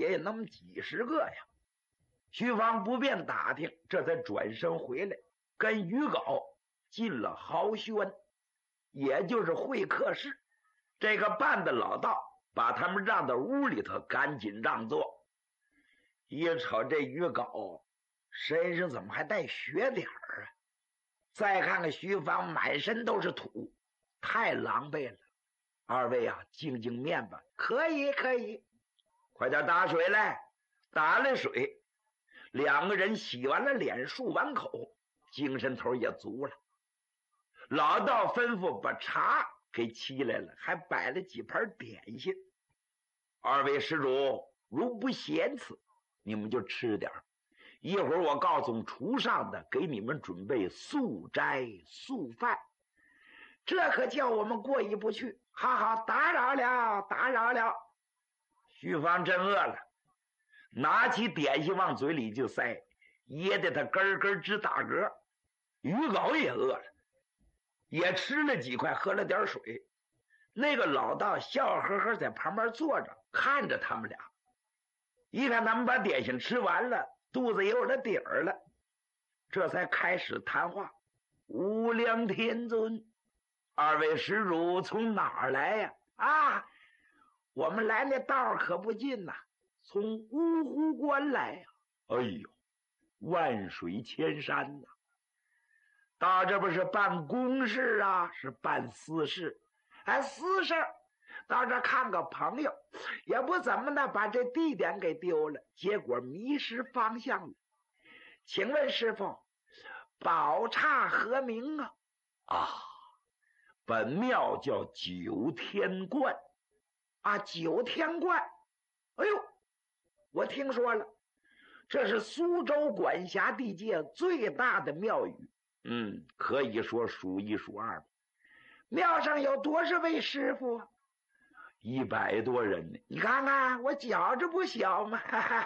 也那么几十个呀。徐芳不便打听，这才转身回来，跟于镐进了豪轩，也就是会客室。这个办的老道把他们让到屋里头，赶紧让座。一瞅这于镐身上怎么还带血点啊？再看看徐芳满身都是土，太狼狈了。二位啊，静静面吧。可以可以，快点打水来。打了水，两个人洗完了脸，漱完口，精神头也足了。老道吩咐把茶给沏来了，还摆了几盘点心。二位施主如不嫌此，你们就吃点，一会儿我告诉厨上的，给你们准备素斋素饭。这可叫我们过意不去。好好，打扰了打扰了。徐芳真饿了，拿起点心往嘴里就塞，噎得他咯咯直打嗝。于镐也饿了，也吃了几块，喝了点水。那个老道笑呵呵在旁边坐着，看着他们俩。一看他们把点心吃完了，肚子也有了底儿了，这才开始谈话。无量天尊，二位施主从哪儿来呀？啊，我们来那道可不近呐，从芜湖关来呀。哎呦，万水千山呐！到这不是办公事啊，是办私事。哎，私事到这看个朋友，也不怎么的，把这地点给丢了，结果迷失方向了。请问师傅，宝刹何名啊？啊，本庙叫九天观。啊，九天观。哎呦，我听说了，这是苏州管辖地界最大的庙宇，可以说数一数二。庙上有多少位师傅啊？100多人呢。你看看我觉着不小嘛。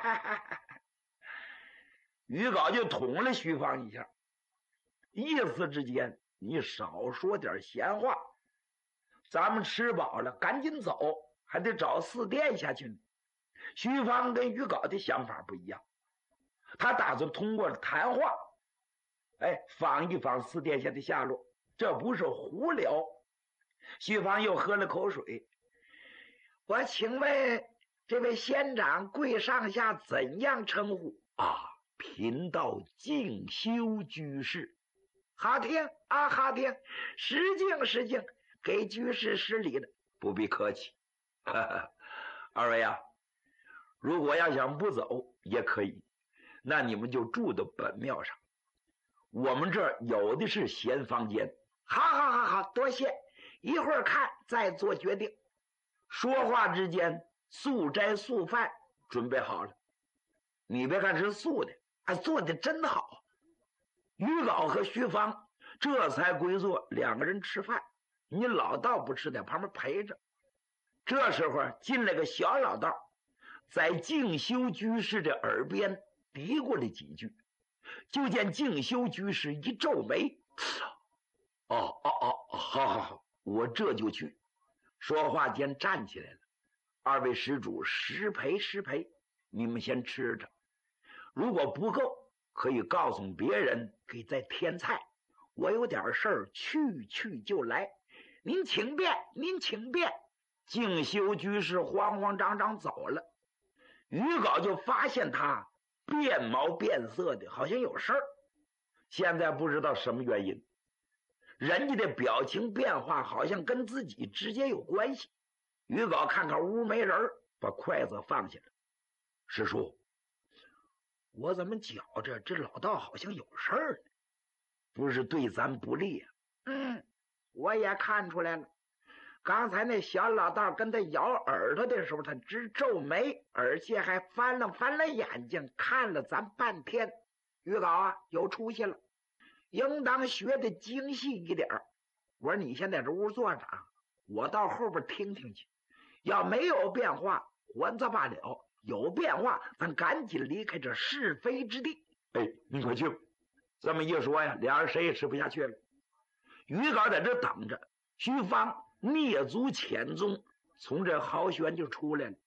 于镐就捅了徐芳一下，意思之间你少说点闲话，咱们吃饱了赶紧走，还得找四殿下去呢。徐芳跟于镐的想法不一样，他打算通过谈话访一访四殿下的下落，这不是胡聊。徐芳又喝了口水。我请问这位仙长贵上下怎样称呼啊？贫道静修居士。好听啊，好听，失敬失敬，给居士施礼了。不必客气。二位啊，如果要想不走也可以，那你们就住到本庙上，我们这儿有的是闲房间。好好好好，多谢，一会儿看再做决定。说话之间，素斋素饭准备好了。你别看是素的，做的真好。于镐和徐芳这才归坐，两个人吃饭。你老道不吃，在旁边陪着。这时候进来个小老道，在静修居士的耳边嘀咕了几句，就见静修居士一皱眉。好，我这就去。说话间站起来了。二位施主失陪，你们先吃着，如果不够可以告诉别人给再添菜，我有点事儿去就来。您请便。静修居士慌慌张张走了。于镐就发现他变毛变色的，好像有事儿，现在不知道什么原因，人家的表情变化好像跟自己直接有关系。于镐看看屋没人，把筷子放下了。师叔，我怎么觉着这老道好像有事儿呢？不是对咱不利啊？我也看出来了。刚才那小老道跟他咬耳朵的时候，他直皱眉，而且还翻了眼睛，看了咱半天。于镐啊，有出息了，应当学的精细一点。我说你先在这屋坐着啊，我到后边听听去。要没有变化，还则罢了；有变化，咱赶紧离开这是非之地。你快去。这么一说呀，俩人谁也吃不下去了。于镐在这等着，徐芳蹑足潜踪，从这豪轩就出来了。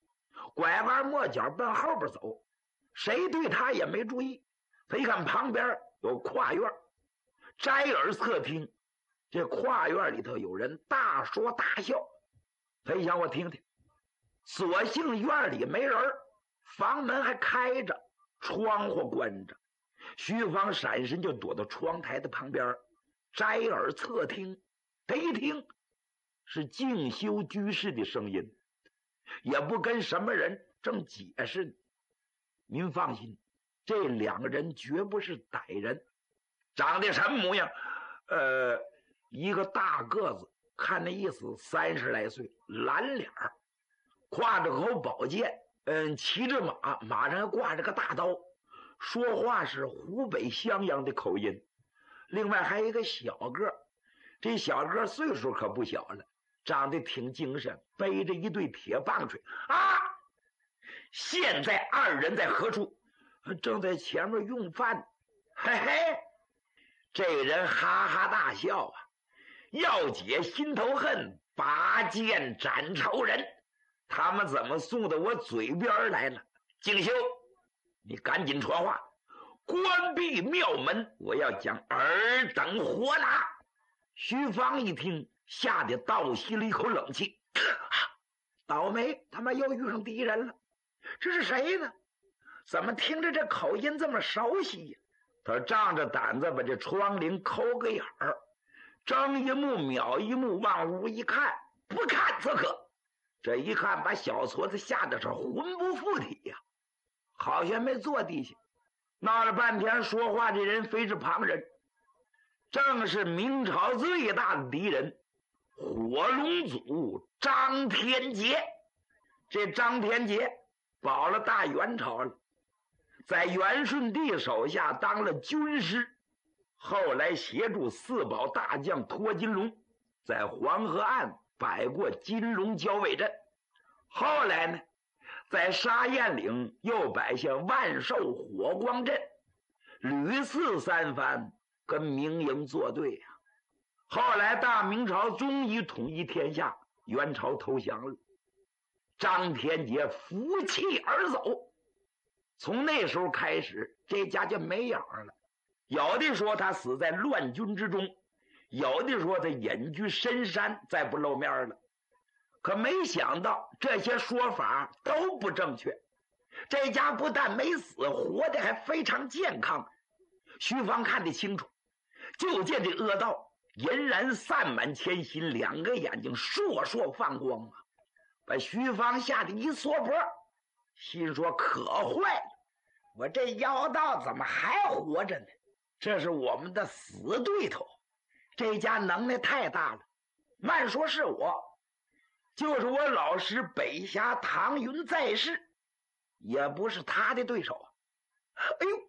拐弯抹角奔后边走，谁对他也没注意。他一看旁边有跨院，摘耳侧听，这跨院里头有人大说大笑。他一想，我听听，所幸院里没人，房门还开着，窗户关着。徐芳闪身就躲到窗台的旁边，摘耳侧听。他一听是静修居士的声音，也不跟什么人正解释呢。您放心，这两个人绝不是歹人。长得什么模样？一个大个子，看那意思30来岁，蓝脸儿，挎着口宝剑，骑着马，马上还挂着个大刀，说话是湖北襄阳的口音。另外还有一个小个，这小个岁数可不小了，长得挺精神，背着一对铁棒槌。啊！现在二人在何处？正在前面用饭。嘿嘿，这人哈哈大笑啊！要解心头恨，拔剑斩仇人。他们怎么送到我嘴边来了？静修，你赶紧传话，关闭庙门，我要将尔等活拿。徐芳一听，吓得倒吸了一口冷气。倒霉，他妈又遇上敌人了。这是谁呢？怎么听着这口音这么熟悉呀？他仗着胆子把这窗棂抠个眼儿，睁一目秒一目，往屋一看，不看则可。这一看，把小矬子吓得是魂不附体呀，好像没坐地下。闹了半天，说话这人非是旁人，正是明朝最大的敌人火龙祖张天杰。这张天杰保了大元朝了，在元顺帝手下当了军师，后来协助四保大将托金龙在黄河岸摆过金龙交尾阵，后来呢，在沙堰岭又摆下万寿火光阵，屡次三番跟明营作对呀。后来大明朝终于统一天下，元朝投降了，张天杰负气而走。从那时候开始，这家就没影了。有的说他死在乱军之中，有的说他隐居深山，再不露面了。可没想到这些说法都不正确，这家不但没死，活得还非常健康。徐芳看得清楚，就见这阿道银然散满前心，两个眼睛烁烁放光啊，把徐芳吓得一缩脖，心说可坏了，我这妖道怎么还活着呢？这是我们的死对头，这家能耐太大了。慢说是我，就是我老师北峡唐云在世，也不是他的对手啊。哎呦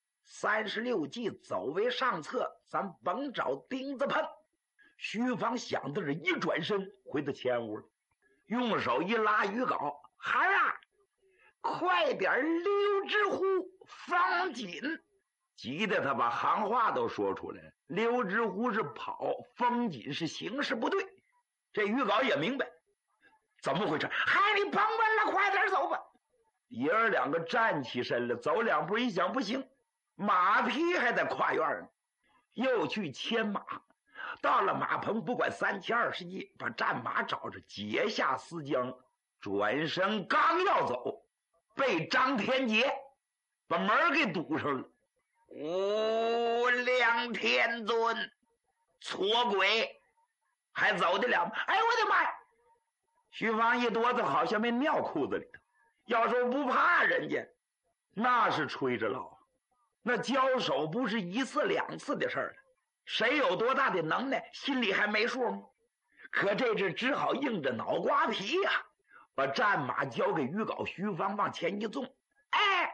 ，36计走为上策，咱甭找钉子碰。徐芳想到这，一转身回到前屋了，用手一拉鱼镐，孩儿啊，快点溜之乎方锦。急得他把行话都说出来了，溜之乎是跑，风锦是形势不对。这鱼镐也明白怎么回事，嗨，你甭问了，快点走吧。爷儿两个站起身了，走2步，一想不行，马匹还在跨院呢，又去牵马。到了马棚，不管3020计，把战马找着，解下丝缰，转身刚要走，被张天杰把门给堵上了。无量天尊，错鬼，还走得了吗？哎，我的妈呀！徐芳一哆嗦，好像没尿裤子里头。要说不怕人家，那是吹着唠，那交手不是1次2次的事儿了。谁有多大的能耐，心里还没数吗？可这只只好硬着脑瓜皮呀，把战马交给鱼镐。徐芳往前一纵，哎，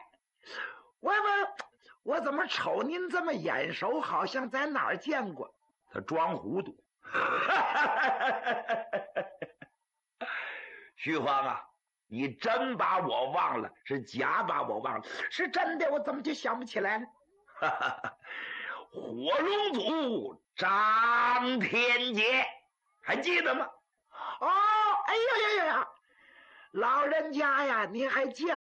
我怎么瞅您这么眼熟，好像在哪儿见过？他装糊涂。徐芳啊，你真把我忘了，是假把我忘了？是真的，我怎么就想不起来呢？火龙祖张天杰，还记得吗？哦，哎呀呀呀呀！ 老人家呀，你还见